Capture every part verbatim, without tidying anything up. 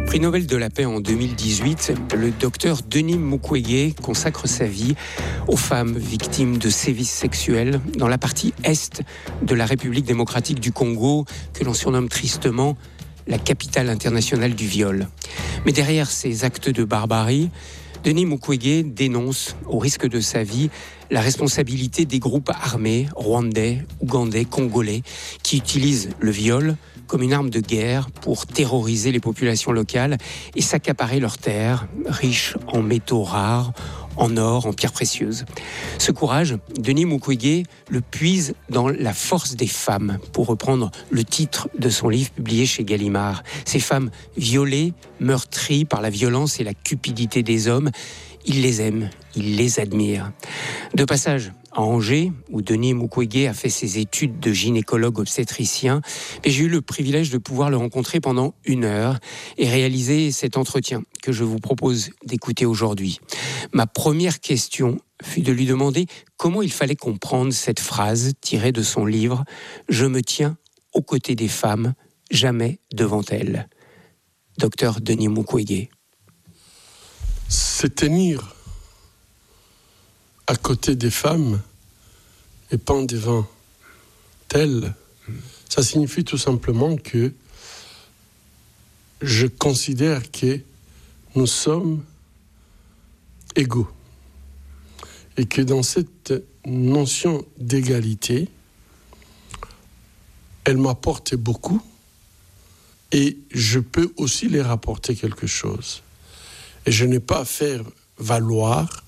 Prix Nobel de la paix en deux mille dix-huit, le docteur Denis Mukwege consacre sa vie aux femmes victimes de sévices sexuels dans la partie est de la République démocratique du Congo, que l'on surnomme tristement la capitale internationale du viol. Mais derrière ces actes de barbarie, Denis Mukwege dénonce, au risque de sa vie, la responsabilité des groupes armés rwandais, ougandais, congolais, qui utilisent le viol comme une arme de guerre pour terroriser les populations locales et s'accaparer leurs terres, riches en métaux rares, en or, en pierres précieuses. Ce courage, Denis Mukwege le puise dans la force des femmes, pour reprendre le titre de son livre publié chez Gallimard. Ces femmes violées, meurtries par la violence et la cupidité des hommes, il les aime, il les admire. De passage à Angers, où Denis Mukwege a fait ses études de gynécologue obstétricien, et j'ai eu le privilège de pouvoir le rencontrer pendant une heure et réaliser cet entretien que je vous propose d'écouter aujourd'hui. Ma première question fut de lui demander comment il fallait comprendre cette phrase tirée de son livre « Je me tiens aux côtés des femmes, jamais devant elles ». Docteur Denis Mukwege. Se tenir à côté des femmes et pas devant elles, ça signifie tout simplement que je considère que nous sommes égaux et que dans cette notion d'égalité, elle m'apporte beaucoup et je peux aussi les rapporter quelque chose. Et je n'ai pas à faire valoir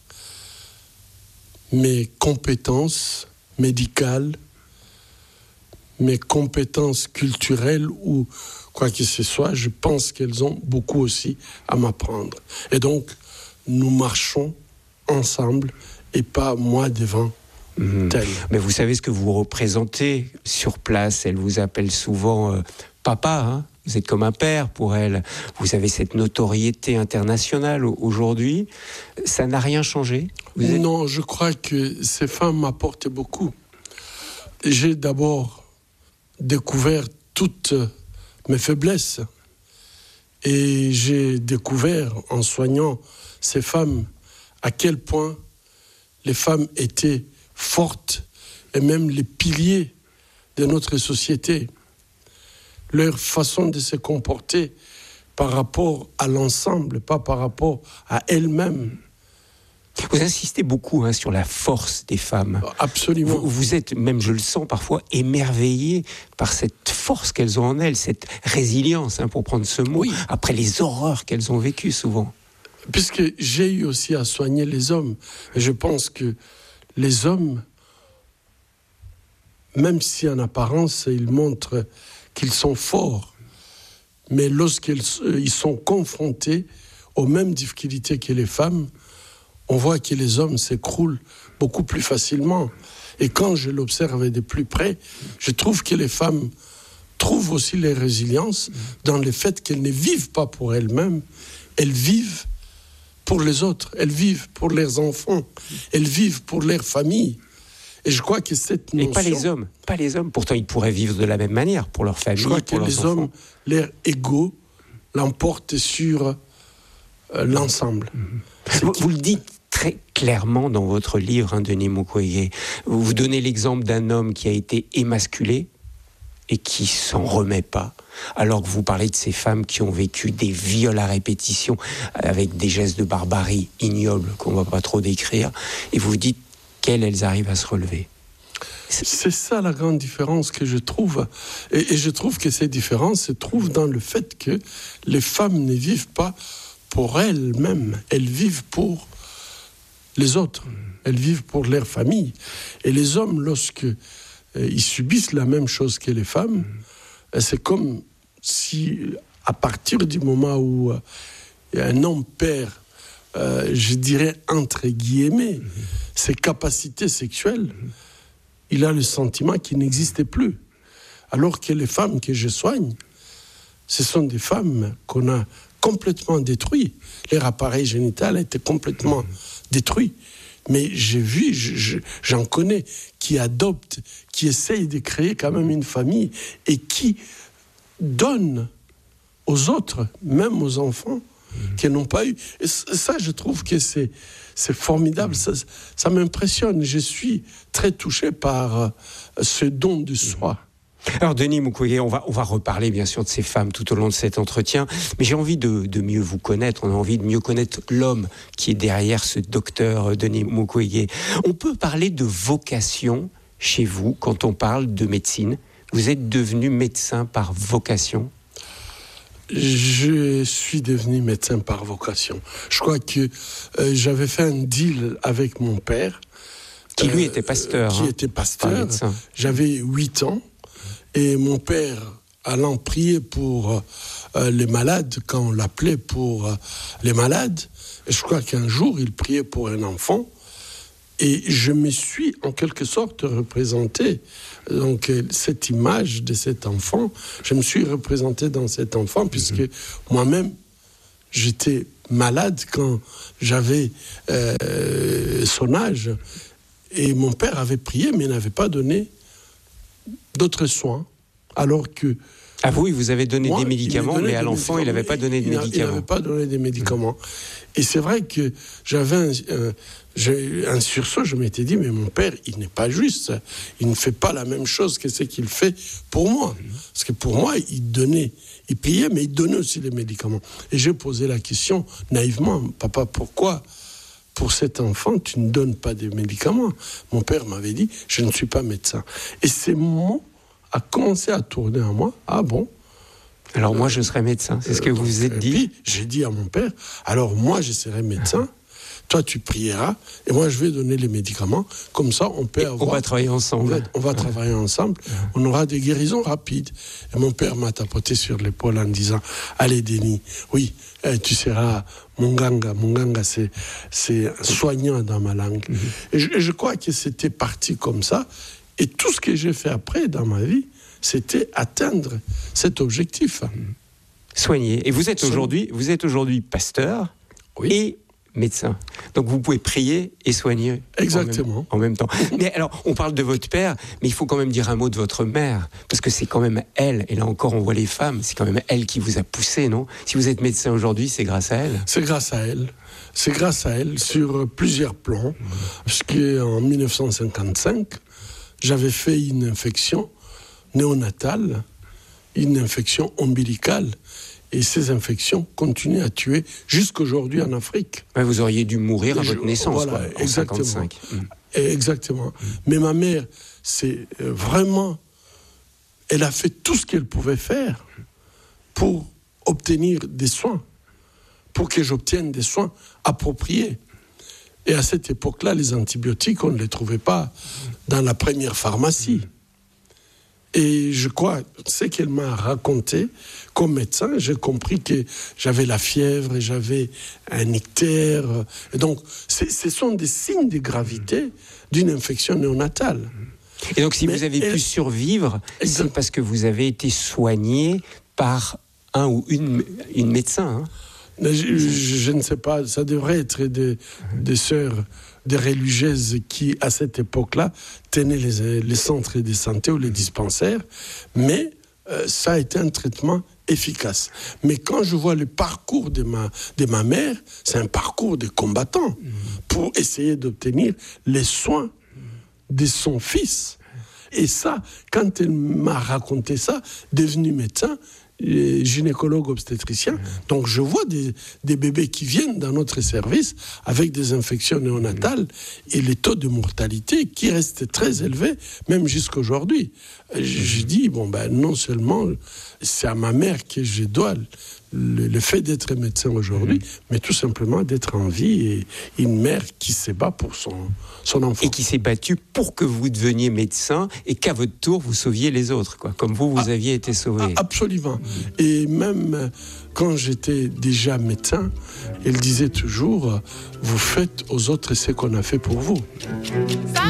mes compétences médicales, mes compétences culturelles ou quoi que ce soit. Je pense qu'elles ont beaucoup aussi à m'apprendre. Et donc, nous marchons ensemble et pas moi devant mmh. tel. Mais vous savez ce que vous représentez sur place. Elle vous appelle souvent euh, papa, hein ? Vous êtes comme un père pour elle. Vous avez cette notoriété internationale aujourd'hui. Ça n'a rien changé ? Vous êtes... Non, je crois que ces femmes m'apportent beaucoup. J'ai d'abord découvert toutes mes faiblesses. Et j'ai découvert, en soignant ces femmes, à quel point les femmes étaient fortes et même les piliers de notre société. Leur façon de se comporter par rapport à l'ensemble, pas par rapport à elles-mêmes. Vous insistez beaucoup hein, sur la force des femmes. Absolument. Vous, vous êtes, même je le sens parfois, émerveillé par cette force qu'elles ont en elles, cette résilience, hein, pour prendre ce mot, oui. Après les horreurs qu'elles ont vécues souvent. Puisque j'ai eu aussi à soigner les hommes. Et je pense que les hommes, même si en apparence, ils montrent qu'ils sont forts, mais lorsqu'ils ils sont confrontés aux mêmes difficultés que les femmes, on voit que les hommes s'écroulent beaucoup plus facilement. Et quand je l'observe de plus près, je trouve que les femmes trouvent aussi leur résilience dans le fait qu'elles ne vivent pas pour elles-mêmes, elles vivent pour les autres, elles vivent pour leurs enfants, elles vivent pour leur famille. Et je crois que cette notion... Et pas les hommes, pas les hommes. Pourtant, ils pourraient vivre de la même manière pour leur famille, je crois pour que leurs les enfants. hommes, leur ego, l'emportent sur euh, l'ensemble. Mmh. Vous, qui... vous le dites très clairement dans votre livre, hein, Denis Mukwege. Vous, vous donnez l'exemple d'un homme qui a été émasculé et qui s'en remet pas, alors que vous parlez de ces femmes qui ont vécu des viols à répétition avec des gestes de barbarie ignobles qu'on ne va pas trop décrire, et vous dites qu'elles, elles arrivent à se relever. C'est... c'est ça la grande différence que je trouve. Et, et je trouve que ces différences se trouvent dans le fait que les femmes ne vivent pas pour elles-mêmes. Elles vivent pour les autres. Elles vivent pour leur famille. Et les hommes, lorsque euh, ils subissent la même chose que les femmes, euh, c'est comme si, à partir du moment où euh, un homme perd, euh, je dirais entre guillemets, mmh. ses capacités sexuelles, mmh. il a le sentiment qu'il n'existait plus. Alors que les femmes que je soigne, ce sont des femmes qu'on a complètement détruites. Leur appareil génital a été complètement détruit. Mais j'ai vu, je, je, j'en connais, qui adoptent, qui essayent de créer quand même une famille et qui donnent aux autres, même aux enfants mmh. qui n'ont pas eu. Et ça, je trouve que c'est, c'est formidable. Mmh. Ça, ça m'impressionne. Je suis très touché par ce don de soi. Alors Denis Mukwege, on va, on va reparler bien sûr de ces femmes tout au long de cet entretien, mais j'ai envie de, de mieux vous connaître, on a envie de mieux connaître l'homme qui est derrière ce docteur Denis Mukwege. On peut parler de vocation chez vous quand on parle de médecine. Vous êtes devenu médecin par vocation ? Je suis devenu médecin par vocation. Je crois que euh, j'avais fait un deal avec mon père. Qui lui euh, était pasteur. Qui hein, était pasteur. J'avais huit ans. Et mon père, allant prier pour euh, les malades, quand on l'appelait pour euh, les malades, et je crois qu'un jour, il priait pour un enfant, et je me suis en quelque sorte représenté. Donc, cette image de cet enfant, je me suis représenté dans cet enfant, puisque mmh. moi-même, j'étais malade quand j'avais euh, son âge, et mon père avait prié, mais n'avait pas donné d'autres soins, alors que... Ah oui, vous avez donné moi, des médicaments, mais à l'enfant, il n'avait pas donné de il médicaments. Il n'avait pas donné des médicaments. Mmh. Et c'est vrai que j'avais un, un, j'ai un sursaut, je m'étais dit, mais mon père, il n'est pas juste. Il ne fait pas la même chose que ce qu'il fait pour moi. Mmh. Parce que pour moi, il donnait, il payait, mais il donnait aussi les médicaments. Et j'ai posé la question naïvement, papa, pourquoi pour cet enfant, tu ne donnes pas de médicaments? Mon père m'avait dit, je ne suis pas médecin. Et ces mots a commencé à tourner en moi. Ah bon? Alors moi, je serai médecin. C'est ce que vous vous êtes dit. Et puis, j'ai dit à mon père, alors moi, je serai médecin. Toi, tu prieras. Et moi, je vais donner les médicaments. Comme ça, on peut et avoir... On va travailler ensemble. On va, on va travailler ensemble. On aura des guérisons rapides. Et mon père m'a tapoté sur l'épaule en disant, allez, Denis, oui, eh, tu seras munganga. Munganga, c'est, c'est soignant dans ma langue. Mm-hmm. Et, je, et je crois que c'était parti comme ça. Et tout ce que j'ai fait après dans ma vie, c'était atteindre cet objectif. Soigner. Et vous êtes aujourd'hui, vous êtes aujourd'hui pasteur oui. et médecin. Donc vous pouvez prier et soigner exactement en même, en même temps. Mais alors, on parle de votre père, mais il faut quand même dire un mot de votre mère, parce que c'est quand même elle, et là encore on voit les femmes, c'est quand même elle qui vous a poussé, non? Si vous êtes médecin aujourd'hui, c'est grâce à elle. C'est grâce à elle. C'est grâce à elle sur plusieurs plans. Mmh. Parce qu'en dix-neuf cent cinquante-cinq, j'avais fait une infection néonatale, une infection ombilicale. Et ces infections continuent à tuer jusqu'aujourd'hui en Afrique. Ouais, vous auriez dû mourir à votre naissance, voilà, quoi, en exactement. cinquante-cinq. Mmh. Exactement. Mmh. Mais ma mère, c'est vraiment... Elle a fait tout ce qu'elle pouvait faire pour obtenir des soins, pour que j'obtienne des soins appropriés. Et à cette époque-là, les antibiotiques, on ne les trouvait pas dans la première pharmacie. Et je crois, ce qu'elle m'a raconté, comme médecin, j'ai compris que j'avais la fièvre et j'avais un ictère. Et donc, ce sont des signes de gravité d'une infection néonatale. Et donc, si Mais vous avez elle... pu survivre, Exactement. C'est parce que vous avez été soigné par un ou une, une médecin, hein. Je, je, je ne sais pas, ça devrait être des, des sœurs, des religieuses qui, à cette époque-là, tenaient les, les centres de santé ou les dispensaires, mais euh, ça a été un traitement efficace. Mais quand je vois le parcours de ma, de ma mère, c'est un parcours de combattant pour essayer d'obtenir les soins de son fils. Et ça, quand elle m'a raconté ça, devenu médecin, gynécologue obstétricien, donc je vois des, des bébés qui viennent dans notre service avec des infections néonatales et les taux de mortalité qui restent très élevés, même jusqu'à aujourd'hui. Je dis, bon ben non seulement c'est à ma mère que je dois le, le fait d'être médecin aujourd'hui, mmh. mais tout simplement d'être en vie et une mère qui se bat pour son, son enfant. Et qui s'est battue pour que vous deveniez médecin et qu'à votre tour, vous sauviez les autres, quoi, comme vous, vous ah, aviez été sauvé. Absolument. Mmh. Et même quand j'étais déjà médecin, elle disait toujours, vous faites aux autres ce qu'on a fait pour vous.